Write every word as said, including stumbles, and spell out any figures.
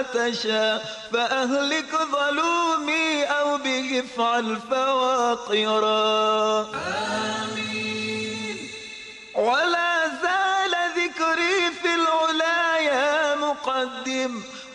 تشاء فأهلك ظلومي أو به افعل فواقرا. آمين. ولا زال ذكري في العلا يا مقدم